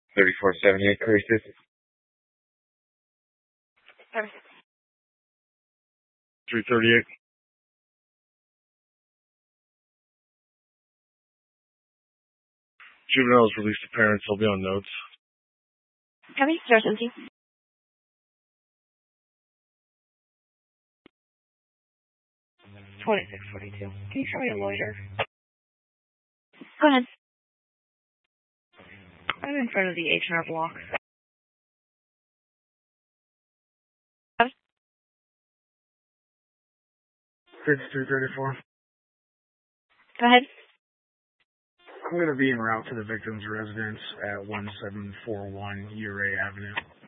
3478 Crisis. Sorry. 338. Juveniles released to parents. They'll be on notes. Copy. 017. $26.42. Can you show me a loiter? Go ahead. I'm in front of the H&R Block. 5334. Go ahead. I'm going to be en route to the victim's residence at 1741 Uray Avenue.